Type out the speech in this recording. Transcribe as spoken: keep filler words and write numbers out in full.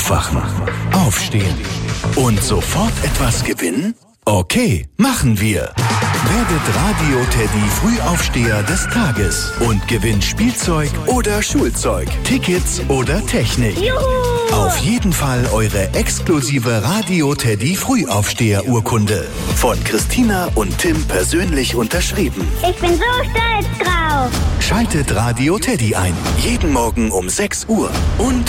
Aufwachen, aufstehen und sofort etwas gewinnen? Okay, machen wir. Werdet Radio Teddy Frühaufsteher des Tages und gewinnt Spielzeug oder Schulzeug, Tickets oder Technik. Juhu! Auf jeden Fall eure exklusive Radio Teddy Frühaufsteher-Urkunde. Von Christina und Tim persönlich unterschrieben. Ich bin so stolz drauf. Schaltet Radio Teddy ein. Jeden Morgen um sechs Uhr. Und